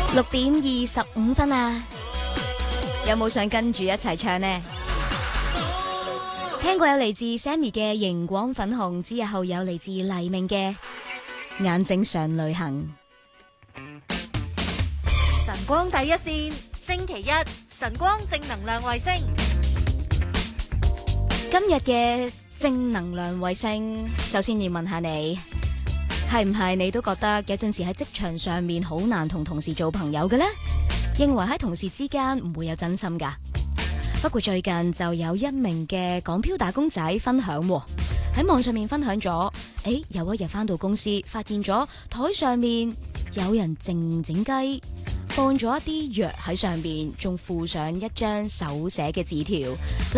6:25啊，有冇想跟住一齊唱呢？聽過有嚟自 Sammy 嘅熒光粉紅，之後有嚟自黎明嘅眼睛上旅行。 晨光第一線，星期一晨光正能量衛星。 今日嘅正能量衛星，首先要問下你，係唔係你都覺得有陣時喺職場上面好難同同事做朋友嘅呢？認為喺同事之間唔會有真心噶。不過最近就有一名嘅港漂打工仔分享喺網上面分享咗，有一日返到公司，發現咗台上面有人靜靜雞放咗一啲藥喺上面，仲附上一張手寫嘅字條。